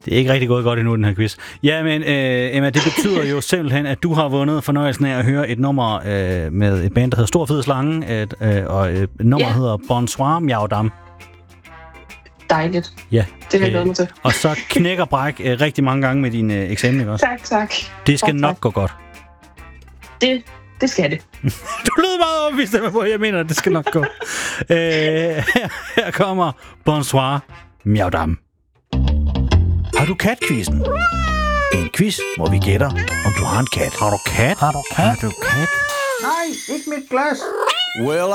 Det er ikke rigtig gået godt endnu, den her quiz. Ja, men Emma, det betyder jo simpelthen, at du har vundet fornøjelsen af at høre et nummer med et band, der hedder Stor Fed Slange, og nummeret hedder Bonsoir Miaudam. Dejligt. Ja. Det har jeg glædet mig til. Og så knæk og bræk rigtig mange gange med din eksamen, ikke også? Tak. Det skal nok gå godt. Det skal det. Du lyder meget overbevist af mig på, jeg mener, at det skal nok gå. Her kommer Bonsoir Miaudam. Har du katquizzen? En quiz, hvor vi gætter, om du har en kat. Har du kat? Nej, ikke mit glas. Well,